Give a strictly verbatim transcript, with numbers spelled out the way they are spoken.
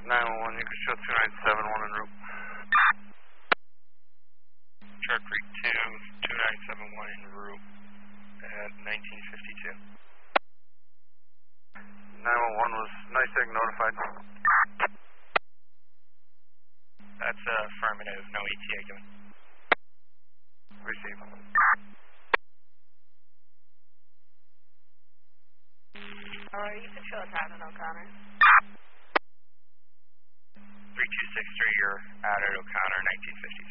nine one one, you can show two nine seven one en route. Shark Creek two, two nine seven one en route at nineteen fifty-two. nine one one was NYSEG notified. That's uh, affirmative, no E T A given. Receive. Alright, you can show us out at O'Connor. three two six three, you're out at O'Connor, nineteen fifty-three.